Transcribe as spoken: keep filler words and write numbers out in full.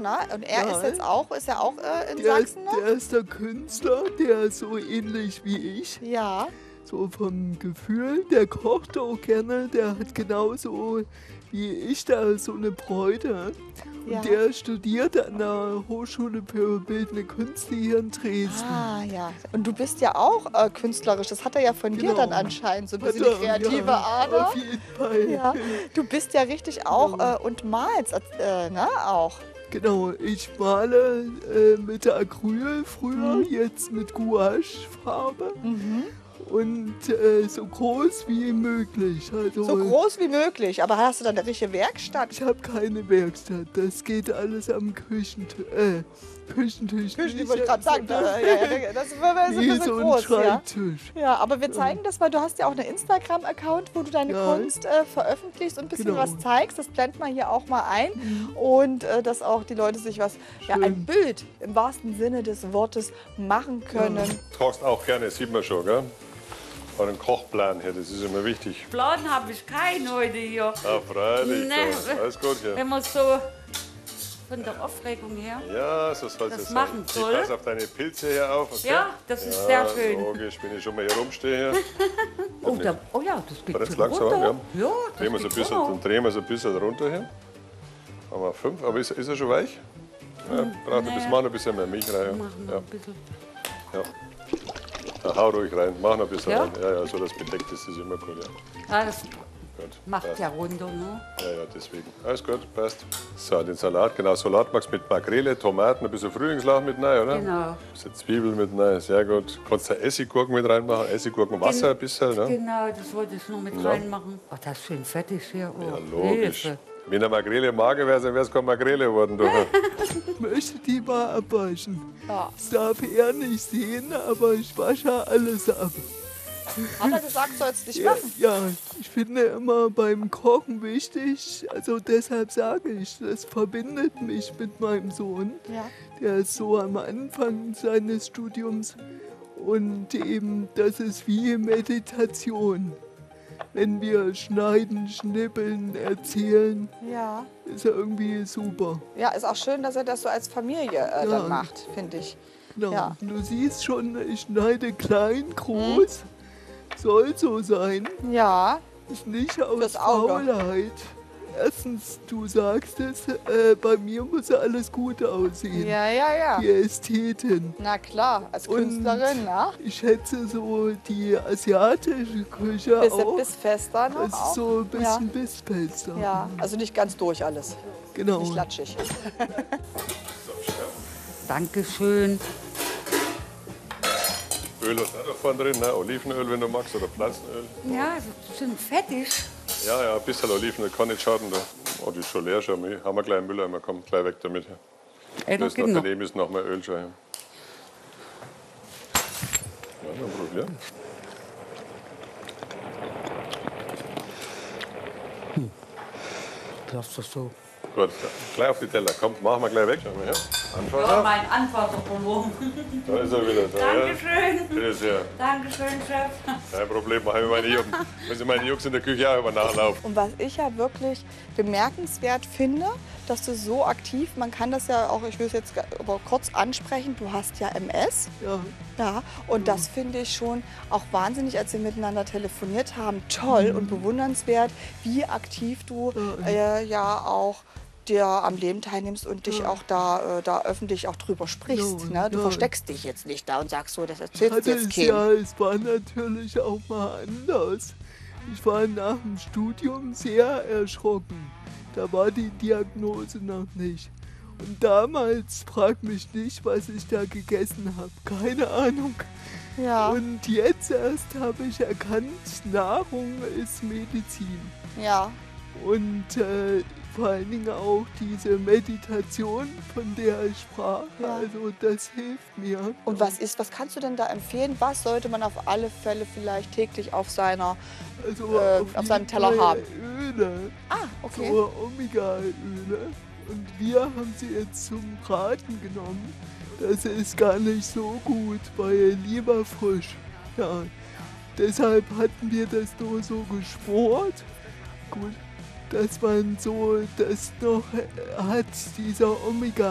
ne? Und er Ja. ist jetzt auch, ist er auch äh, in Der ist, Sachsen noch? der ist der Künstler, der ist so ähnlich wie ich. Ja. So vom Gefühl, der kocht auch gerne, der hat genauso wie ich da so eine Freude. Und Ja. der studiert an der Hochschule für Bildende Künste hier in Dresden. Ah, ja. Und du bist ja auch äh, künstlerisch. Das hat er ja von dir Genau. dann anscheinend, so ein Hat bisschen die er, kreative ja, Ader. Auf jeden Fall. Ja. Du bist ja richtig auch Genau. äh, und malst, äh, ne, auch. Genau, ich male äh, mit Acryl früher, Mhm. jetzt mit Gouache-Farbe. Mhm. Und äh, so groß wie möglich. Also, So groß wie möglich. Aber hast du dann eine richtige Werkstatt? ich habe keine Werkstatt, das geht alles am Küchentisch. Äh, Küchentisch. Küchen, nicht, wollte ich gerade sagen. sondern- Äh, ja, ja, das ist ein Nee, bisschen so ein groß. Ja. Schreibtisch. Ja, aber wir zeigen das, weil du hast ja auch einen Instagram-Account, wo du deine Ja. Kunst äh, veröffentlichst und ein bisschen Genau. was zeigst. Das blenden wir hier auch mal ein. Und äh, dass auch die Leute sich was, ja, ein Schön. Bild im wahrsten Sinne des Wortes machen können. Du kochst auch gerne, das sieht man schon, gell? Auch einen Kochplan hier, das ist immer wichtig. Plan habe ich keinen heute hier. Ah, freilich, Nee. so. Alles gut hier. Wenn man so von der Aufregung her. Ja, so soll es Das sein. machen Ich soll. pass auf deine Pilze hier auf, okay? Ja, das ist Ja, sehr schön. logisch, wenn ich schon mal hier rumstehe. Hier. Oh, da, oh ja, das geht War das schon langsam, runter. ja? Ja, das Drehen wir so ein geht bisschen, runter. dann drehen wir so ein bisschen runter hier. Machen wir fünf, aber ist, ist er schon weich? Ja, braucht ein bisschen, mach noch ein bisschen mehr Milch rein. Machen wir Ja. ein bisschen. Ja. Ja, hau ruhig rein, mach noch ein bisschen Ja? rein. Ja, ja, so das bedeckt ist, ist immer gut, ja. Ja, das Gut, macht passt. ja runter, ne? Ja, ja, deswegen. Alles gut, passt. So, den Salat, genau, Salat magst du mit Makrele, Tomaten, ein bisschen Frühlingslauch mit rein, oder? Genau. Ein bisschen Zwiebeln mit rein, sehr gut. Kannst du Essiggurken mit reinmachen, Essiggurkenwasser ein bisschen, ne? Genau, das wollte ich noch mit Ja. reinmachen. Ach, das ist schön fettig hier. Oh, Ja, logisch. Hilfe. Wenn der Makrele Magen wäre, dann wäre es keine Makrele geworden, du. Ich möchte die mal abwaschen. Ja. Das darf er nicht sehen, aber ich wasche alles ab. Hat er gesagt, sollst du nicht Ja, machen? ja, ich finde immer beim Kochen wichtig, also deshalb sage ich, das verbindet mich mit meinem Sohn. Ja. Der ist so am Anfang seines Studiums und eben, das ist wie Meditation. Wenn wir schneiden, schnippeln, erzählen, Ja. ist er irgendwie super. Ja, ist auch schön, dass er das so als Familie äh, Ja. dann macht, finde ich. Genau. Ja. Du siehst schon, ich schneide klein, groß. Soll so sein. Ja. Ist nicht aus Fürs Auge. Faulheit. Erstens, du sagst es, äh, bei mir muss alles gut aussehen. Ja, ja, ja. Die Ästhetin. Na klar, als Und Künstlerin, ne? Ich schätze so die asiatische Küche Bis, auch. bis fester noch Das ist auch. so ein bisschen bissfester. Ja, also nicht ganz durch alles. Genau. Nicht latschig. Dankeschön. Öl ist auch noch vorne drin, ne? Olivenöl, wenn du magst, oder Pflanzenöl. Ja, das ist schön fettig. Ja, ja, ein bisschen Olivenöl kann nicht schaden. Da. Oh, die ist schon leer schon. Haben wir gleich einen Mülleimer, komm, gleich weg damit. Ey, Das das ist geht noch noch. daneben ist noch mehr Öl schon. Ja, dann probier. Das ist so. Gut, gleich auf die Teller. Komm, machen wir gleich weg. Schau mal her. Ja, Anfang. mein Anfahrtsproblem. Da ist er wieder. Da, ja. Dankeschön. Bitte sehr. Dankeschön, Chef. Kein Problem, machen wir meine Jungs. Müssen meine Jungs in der Küche auch immer nachlaufen. Und was ich ja wirklich bemerkenswert finde, dass du so aktiv, man kann das ja auch, ich will es jetzt aber kurz ansprechen, du hast ja M S. Ja. Ja, und das finde ich schon auch wahnsinnig, als wir miteinander telefoniert haben, toll und bewundernswert, wie aktiv du äh, ja auch dir am Leben teilnimmst und dich auch da, äh, da öffentlich auch drüber sprichst. Ja, Ne? Du ja. versteckst dich jetzt nicht da und sagst so, das erzählst du Hatte jetzt es keinem. ja, es war natürlich auch mal anders. Ich war nach dem Studium sehr erschrocken. Da war die Diagnose noch nicht. Und damals, frag mich nicht, was ich da gegessen habe. Keine Ahnung. Ja, Und jetzt erst habe ich erkannt, Nahrung ist Medizin. ja. Und äh, vor allen Dingen auch diese Meditation, von der ich sprach. Ja. Also das hilft mir. Und was ist, was kannst du denn da empfehlen? Was sollte man auf alle Fälle vielleicht täglich auf seiner, Also äh, auf jeden seinem Teller Fall haben? Öle, ah, okay. so Omega-Öle. Und wir haben sie jetzt zum Braten genommen. Das ist gar nicht so gut, weil lieber frisch. Ja, deshalb hatten wir das nur so gesport. Gut, dass man so das noch hat, dieser Omega.